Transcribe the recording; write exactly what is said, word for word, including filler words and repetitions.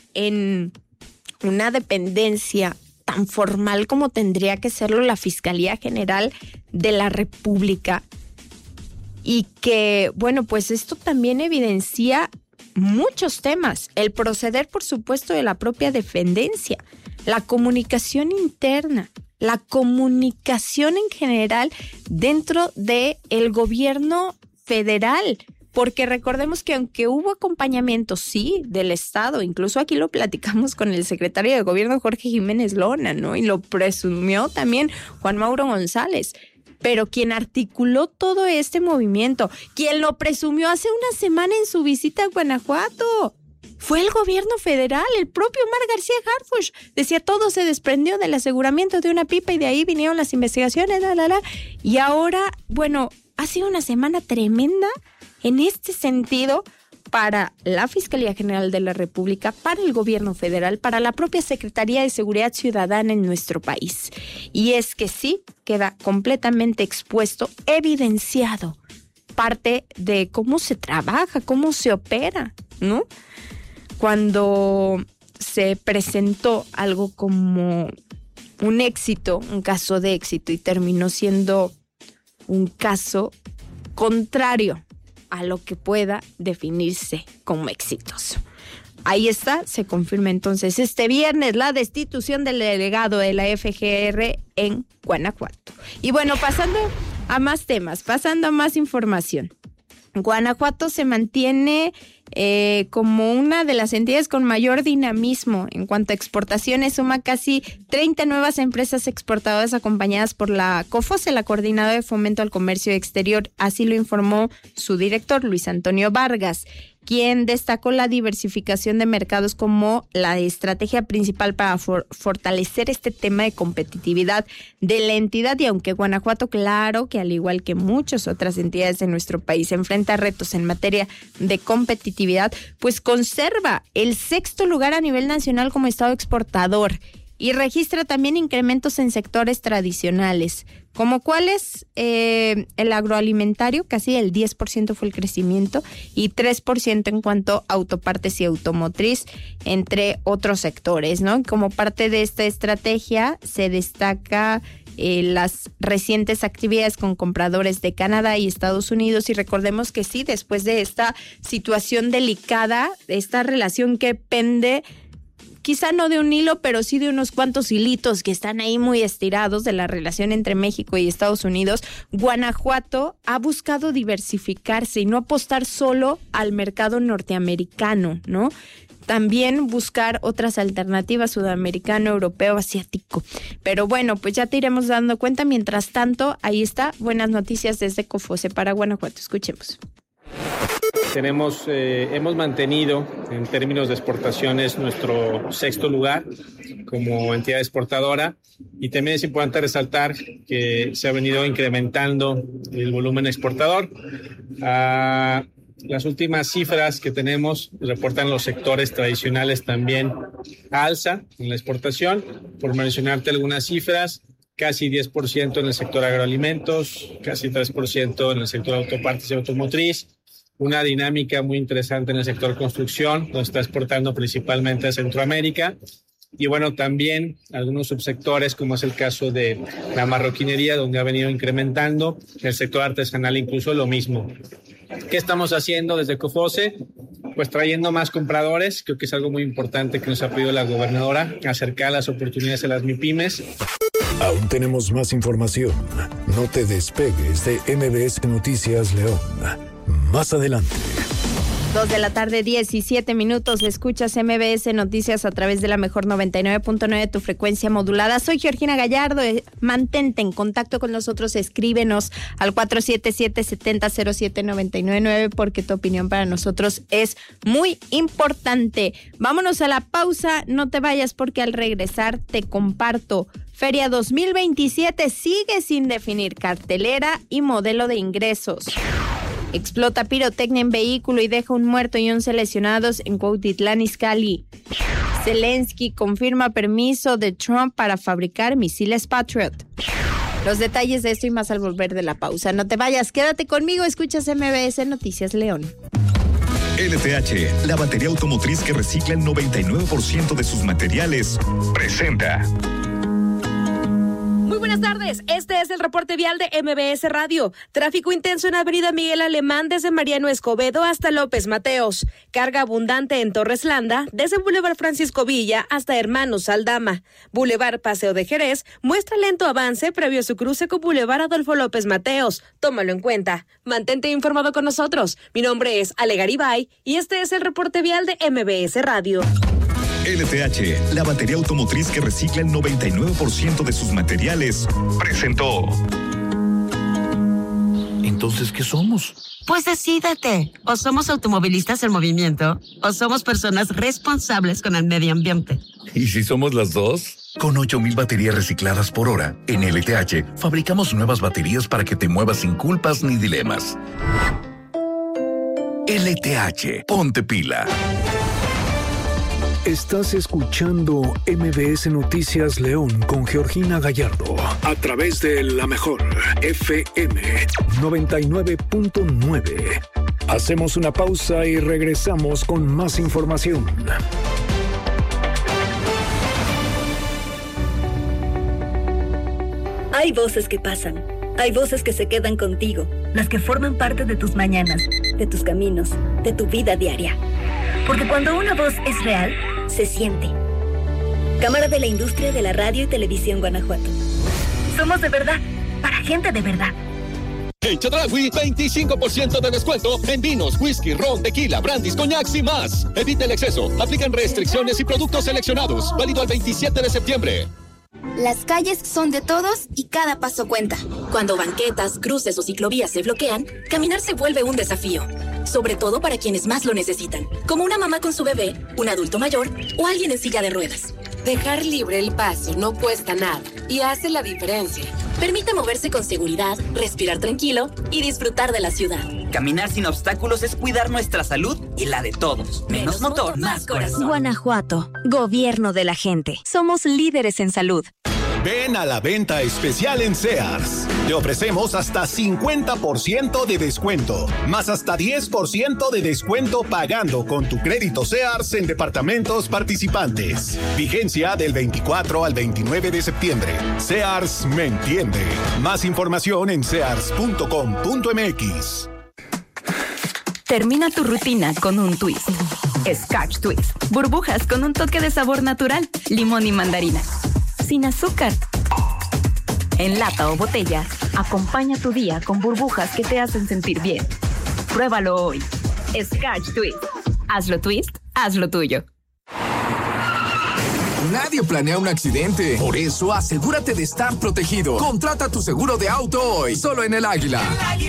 en una dependencia tan formal como tendría que serlo la Fiscalía General de la República. Y que, bueno, pues esto también evidencia muchos temas. El proceder, por supuesto, de la propia dependencia, la comunicación interna, la comunicación en general dentro del gobierno federal. Porque recordemos que aunque hubo acompañamiento, sí, del Estado, incluso aquí lo platicamos con el secretario de Gobierno, Jorge Jiménez Lona, ¿no? Y lo presumió también Juan Mauro González. Pero quien articuló todo este movimiento, quien lo presumió hace una semana en su visita a Guanajuato, fue el gobierno federal, el propio Omar García Harfuch. Decía, todo se desprendió del aseguramiento de una pipa y de ahí vinieron las investigaciones, la, la, la. Y ahora, bueno, ha sido una semana tremenda en este sentido para la Fiscalía General de la República, para el gobierno federal, para la propia Secretaría de Seguridad Ciudadana en nuestro país. Y es que sí, queda completamente expuesto, evidenciado, parte de cómo se trabaja, cómo se opera, ¿no? Cuando se presentó algo como un éxito, un caso de éxito, y terminó siendo un caso contrario a lo que pueda definirse como exitoso. Ahí está, se confirma entonces este viernes la destitución del delegado de la F G R en Guanajuato. Y bueno, pasando a más temas, pasando a más información. Guanajuato se mantiene eh, como una de las entidades con mayor dinamismo en cuanto a exportaciones. Suma casi treinta nuevas empresas exportadoras acompañadas por la COFOSE, la Coordinadora de Fomento al Comercio Exterior. Así lo informó su director, Luis Antonio Vargas, quien destacó la diversificación de mercados como la estrategia principal para for- fortalecer este tema de competitividad de la entidad. Y aunque Guanajuato, claro que al igual que muchas otras entidades de nuestro país, enfrenta retos en materia de competitividad, pues conserva el sexto lugar a nivel nacional como estado exportador y registra también incrementos en sectores tradicionales, como cuáles, eh, el agroalimentario, casi el diez por ciento fue el crecimiento, y tres por ciento en cuanto a autopartes y automotriz, entre otros sectores, ¿no? Como parte de esta estrategia se destaca eh, las recientes actividades con compradores de Canadá y Estados Unidos, y recordemos que sí, después de esta situación delicada, esta relación que pende quizá no de un hilo, pero sí de unos cuantos hilitos que están ahí muy estirados de la relación entre México y Estados Unidos, Guanajuato ha buscado diversificarse y no apostar solo al mercado norteamericano, ¿no? También buscar otras alternativas, sudamericano, europeo, asiático. Pero bueno, pues ya te iremos dando cuenta. Mientras tanto, ahí está, buenas noticias desde COFOSE para Guanajuato. Escuchemos. Tenemos, eh, hemos mantenido en términos de exportaciones nuestro sexto lugar como entidad exportadora, y también es importante resaltar que se ha venido incrementando el volumen exportador. Ah, las últimas cifras que tenemos reportan los sectores tradicionales también alza en la exportación. Por mencionarte algunas cifras, casi diez por ciento en el sector agroalimentos, casi tres por ciento en el sector autopartes y automotriz. Una dinámica muy interesante en el sector construcción, donde está exportando principalmente a Centroamérica. Y bueno, también algunos subsectores, como es el caso de la marroquinería, donde ha venido incrementando. El sector artesanal incluso lo mismo. ¿Qué estamos haciendo desde COFOSE? Pues trayendo más compradores. Creo que es algo muy importante que nos ha pedido la gobernadora, acercar las oportunidades a las MIPYMES. Aún tenemos más información. No te despegues de M B S Noticias León. Más adelante. Dos de la tarde, diecisiete minutos. Escuchas M B S Noticias a través de la mejor noventa y nueve punto nueve, tu frecuencia modulada. Soy Georgina Gallardo. Mantente en contacto con nosotros. Escríbenos al cuatro siete siete, siete cero cero siete, nueve nueve nueve porque tu opinión para nosotros es muy importante. Vámonos a la pausa. No te vayas porque al regresar te comparto. Feria dos mil veintisiete sigue sin definir cartelera y modelo de ingresos. Explota pirotecnia en vehículo y deja un muerto y once lesionados en Cuautitlán Izcalli. Zelensky confirma permiso de Trump para fabricar misiles Patriot. Los detalles de esto y más al volver de la pausa. No te vayas, quédate conmigo, escuchas M B S Noticias León. L T H, la batería automotriz que recicla el noventa y nueve por ciento de sus materiales, presenta. Muy buenas tardes, este es el reporte vial de M B S Radio. Tráfico intenso en Avenida Miguel Alemán desde Mariano Escobedo hasta López Mateos. Carga abundante en Torres Landa desde Boulevard Francisco Villa hasta Hermanos Aldama. Boulevard Paseo de Jerez muestra lento avance previo a su cruce con Boulevard Adolfo López Mateos. Tómalo en cuenta. Mantente informado con nosotros. Mi nombre es Ale Garibay y este es el reporte vial de M B S Radio. L T H, la batería automotriz que recicla el noventa y nueve por ciento de sus materiales, presentó. Entonces, ¿qué somos? Pues decídete. O somos automovilistas en movimiento, o somos personas responsables con el medio ambiente. ¿Y si somos las dos? Con ocho mil baterías recicladas por hora, en L T H fabricamos nuevas baterías para que te muevas sin culpas ni dilemas. L T H, ponte pila. Estás escuchando M B S Noticias León con Georgina Gallardo a través de la mejor F M noventa y nueve punto nueve. Hacemos una pausa y regresamos con más información. Hay voces que pasan, hay voces que se quedan contigo, las que forman parte de tus mañanas, de tus caminos, de tu vida diaria. Porque cuando una voz es real, se siente. Cámara de la Industria de la Radio y Televisión Guanajuato. Somos de verdad, para gente de verdad. En Chedraui, veinticinco por ciento de descuento en vinos, whisky, ron, tequila, brandis, coñacs y más. Evita el exceso. Aplican restricciones y productos seleccionados. Válido al veintisiete de septiembre. Las calles son de todos y cada paso cuenta. Cuando banquetas, cruces o ciclovías se bloquean, caminar se vuelve un desafío. Sobre todo para quienes más lo necesitan, como una mamá con su bebé, un adulto mayor o alguien en silla de ruedas. Dejar libre el paso no cuesta nada y hace la diferencia. Permite moverse con seguridad, respirar tranquilo y disfrutar de la ciudad. Caminar sin obstáculos es cuidar nuestra salud y la de todos. Menos, Menos motor, más corazón. Guanajuato, gobierno de la gente. Somos líderes en salud. Ven a la venta especial en Sears. Te ofrecemos hasta cincuenta por ciento de descuento, más hasta diez por ciento de descuento pagando con tu crédito Sears en departamentos participantes. Vigencia del veinticuatro al veintinueve de septiembre. Sears me entiende. Más información en sears punto com punto m x. Termina tu rutina con un twist. Scotch Twist. Burbujas con un toque de sabor natural, limón y mandarina. Sin azúcar. En lata o botella, acompaña tu día con burbujas que te hacen sentir bien. Pruébalo hoy. Scotch Twist. Hazlo twist, hazlo tuyo. Nadie planea un accidente. Por eso asegúrate de estar protegido. Contrata tu seguro de auto hoy. Solo en El Águila.